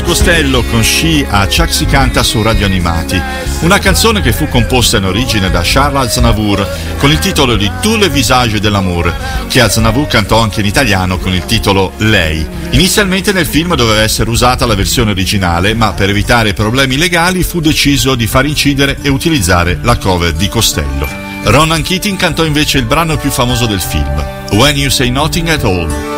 Costello con She a Chuck si canta su Radio Animati, una canzone che fu composta in origine da Charles Aznavour con il titolo di Tous les visages de l'amour, che Aznavour cantò anche in italiano con il titolo Lei. Inizialmente nel film doveva essere usata la versione originale, ma per evitare problemi legali fu deciso di far incidere e utilizzare la cover di Costello. Ronan Keating cantò invece il brano più famoso del film, When You Say Nothing at All.